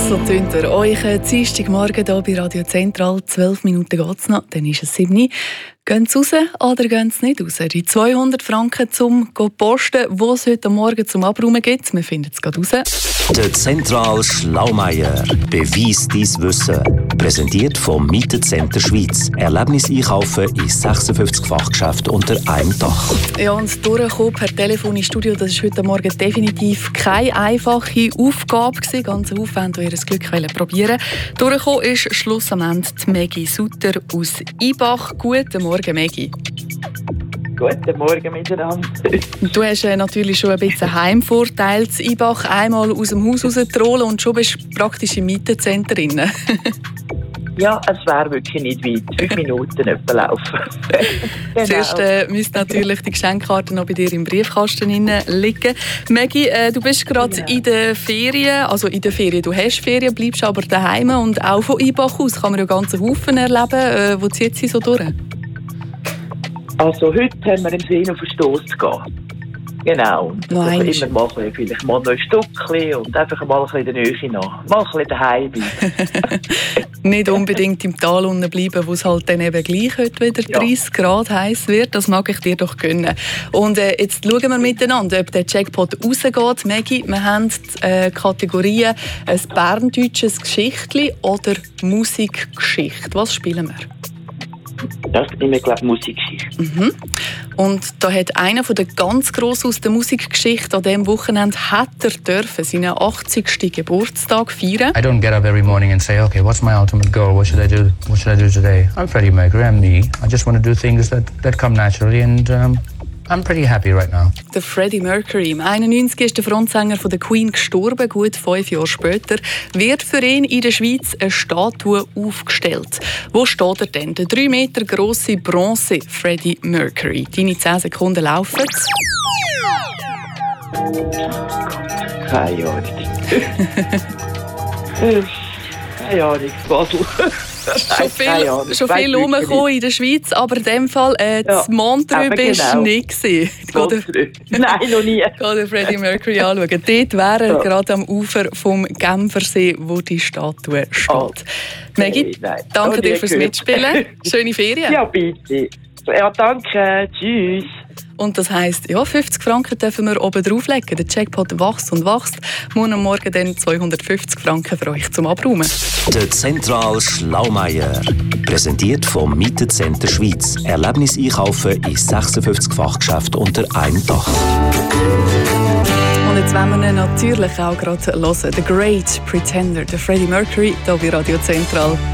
So tönt er euch Dienstagmorgen hier bei Radio Zentral. 12 Minuten geht es noch, dann ist es 7 Uhr. Gehen Sie raus oder gehen Sie nicht raus? Die 200 Franken zum Posten, die es heute Morgen zum Abräumen gibt. Wir finden es gerade raus. Der Zentral Schlaumeier. Beweis dein Wissen. Präsentiert vom Mietencenter Schweiz. Erlebnis einkaufen in 56 Fachgeschäften unter einem Dach. Ja, und durchkommen per Telefon ins Studio, das ist heute Morgen definitiv keine einfache Aufgabe gewesen. Ganz Aufwand, die ihr das Glück probieren wollen. Durchkommen ist Schluss am Ende die Maggie Sutter aus Ibach. Guten Morgen, Maggie. Guten Morgen miteinander. Du hast natürlich schon ein bisschen Heimvorteil. In Ibach einmal aus dem Haus rauszuholen und schon bist du praktisch im Mietencenter drin. Ja, es wäre wirklich nicht weit. 5 Minuten etwa laufen. Genau. Zuerst müsste natürlich die Geschenkkarte noch bei dir im Briefkasten liegen. Maggie, du bist gerade in der Ferien, du hast Ferien, bleibst aber daheim und auch von Ibach aus kann man ja ganzen Haufen erleben. Wo zieht sie so durch? Also heute haben wir im Sinn, auf den Stoss zu gehen. Genau. Immer mal vielleicht mal noch ein Stückchen und einfach mal ein bisschen in der Nähe nach. Mal ein bisschen daheim bleiben. Nicht unbedingt im Tal unten bleiben, wo es halt dann eben gleich heute wieder 30 Grad heiß wird. Das mag ich dir doch gönnen. Und jetzt schauen wir miteinander, ob der Jackpot rausgeht. Maggie, wir haben Kategorien ein berndeutsches Geschichtli oder Musikgeschichte. Was spielen wir? Das ist immer, glaube ich, Musikgeschichte. Mhm. Und da hat einer von den ganz Grossen aus der Musikgeschichte an diesem Wochenende seinen 80. Geburtstag feiern. I don't get up every morning and say, okay, what's my ultimate goal? What should I do? What should I do today? I'm Freddie Mercury, I'm me. I just want to do things that come naturally and I'm pretty happy right now. Der Freddie Mercury, im 91 ist der Frontsänger von der Queen gestorben. Gut 5 Jahre später wird für ihn in der Schweiz eine Statue aufgestellt. Wo steht er denn? Der 3 Meter grosse Bronze Freddie Mercury. Deine 10 Sekunden laufen. Keine Ahnung. Keine Ahnung, Basel. Schon viel rumgekommen in der Schweiz, aber in dem Fall das Montreux bist du nicht gewesen. Nein, noch nie. Geh den Freddie Mercury anschauen. Dort wäre er gerade am Ufer vom Genfersee, wo die Statue steht. Maggie, danke dir fürs Mitspielen. Schöne Ferien. Ja, bitte. Ja, danke. Tschüss. Und das heisst, 50 Franken dürfen wir oben drauflegen. Der Jackpot wächst und wächst. Morgen dann 250 Franken für euch zum Abräumen. Der Zentral Schlaumeier. Präsentiert vom Mietencenter Schweiz. Erlebnis einkaufen in 56 Fachgeschäften unter einem Dach. Und jetzt wollen wir ihn natürlich auch gerade hören. The Great Pretender, der Freddie Mercury, hier bei Radio Zentral.